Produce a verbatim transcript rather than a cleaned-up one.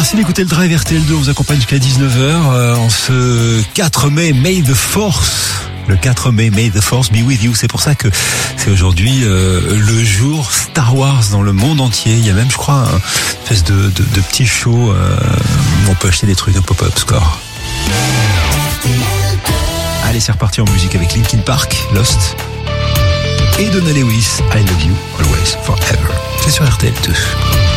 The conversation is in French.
Merci d'écouter le Drive R T L deux. On vous accompagne jusqu'à dix-neuf heures euh, en ce quatre mai. May the Force. Le quatre mai, May the Force be with you. C'est pour ça que c'est aujourd'hui euh, le jour Star Wars dans le monde entier. Il y a même, je crois, une espèce de, de, de petit show euh, où on peut acheter des trucs de pop-up score. Allez, c'est reparti en musique avec Linkin Park, Lost, et Donna Lewis, I Love You Always Forever. C'est sur R T L deux.